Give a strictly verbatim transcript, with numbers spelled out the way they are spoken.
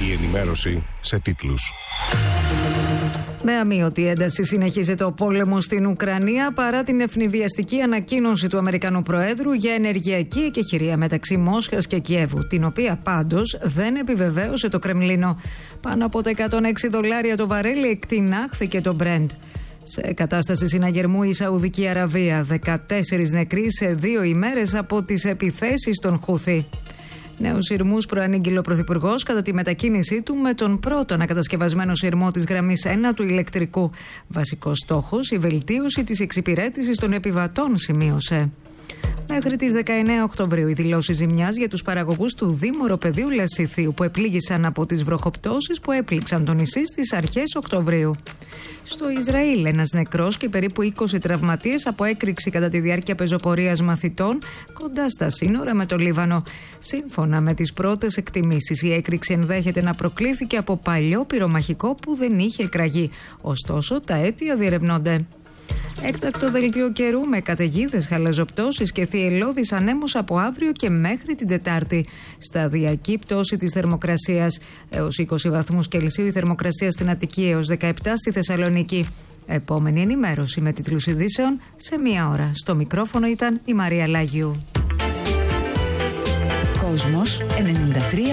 Η ενημέρωση σε τίτλους. Με αμείωτη ένταση συνεχίζεται ο πόλεμος στην Ουκρανία παρά την ευνηδιαστική ανακοίνωση του Αμερικανού Προέδρου για ενεργειακή εκεχηρία μεταξύ Μόσχας και Κιέβου, την οποία πάντως δεν επιβεβαίωσε το Κρεμλίνο. Πάνω από τα εκατόν έξι δολάρια το βαρέλι εκτινάχθηκε το Brent. Σε κατάσταση συναγερμού η Σαουδική Αραβία, δεκατέσσερις νεκροί σε δύο ημέρες από τις επιθέσεις των Χούθι. Νέους σειρμούς προανήγγειλε ο Πρωθυπουργός κατά τη μετακίνησή του με τον πρώτο ανακατασκευασμένο σειρμό της γραμμής ένα του ηλεκτρικού. Βασικός στόχος η βελτίωση της εξυπηρέτησης των επιβατών, σημείωσε. Μέχρι τις δεκαεννέα Οκτωβρίου οι δηλώσεις ζημιάς για τους παραγωγούς του Δήμου Οροπεδίου Λασιθίου που επλήγησαν από τις βροχοπτώσεις που έπληξαν το νησί στις αρχές Οκτωβρίου. Στο Ισραήλ ένας νεκρός και περίπου είκοσι τραυματίες από έκρηξη κατά τη διάρκεια πεζοπορίας μαθητών κοντά στα σύνορα με το Λίβανο. Σύμφωνα με τις πρώτες εκτιμήσεις, η έκρηξη ενδέχεται να προκλήθηκε από παλιό πυρομαχικό που δεν είχε εκραγεί. Ωστόσο, τα αίτια διερευνώνται. Έκτακτο δελτίο καιρού με καταιγίδες, χαλαζοπτώσεις και θυελλώδεις ανέμους από αύριο και μέχρι την Τετάρτη. Σταδιακή πτώση της θερμοκρασίας. Έως είκοσι βαθμούς Κελσίου η θερμοκρασία στην Αττική, έως δεκαεπτά στη Θεσσαλονίκη. Επόμενη ενημέρωση με τίτλους ειδήσεων σε μία ώρα. Στο μικρόφωνο ήταν η Μαρία Λάγιου. Κόσμος ενενήντα τρία.